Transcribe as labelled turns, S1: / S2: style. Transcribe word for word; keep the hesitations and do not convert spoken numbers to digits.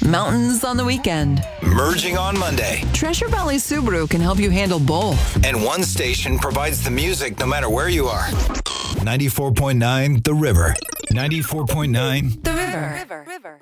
S1: mountains on the weekend.
S2: Merging on Monday.
S1: Treasure Valley Subaru can help you handle both.
S2: And one station provides the music no matter where you are. ninety-four point nine The River. ninety-four point nine
S1: The River. River. River.